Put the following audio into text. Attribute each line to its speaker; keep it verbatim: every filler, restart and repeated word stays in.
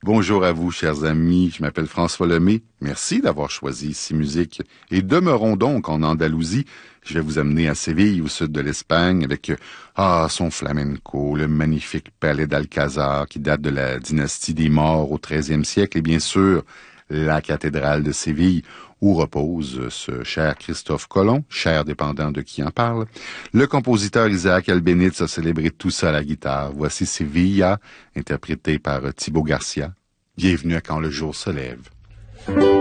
Speaker 1: Bonjour à vous, chers amis. Je m'appelle François Lemay. Merci d'avoir choisi ici musique. Et demeurons donc en Andalousie. Je vais vous amener à Séville, au sud de l'Espagne, avec ah son flamenco, le magnifique palais d'Alcázar qui date de la dynastie des Maures au treizième siècle, et bien sûr la cathédrale de Séville, où repose ce cher Christophe Colomb, cher dépendant de qui en parle. Le compositeur Isaac Albéniz a célébré tout ça à la guitare. Voici Sevilla, interprété par Thibaut Garcia. Bienvenue à Quand le jour se lève.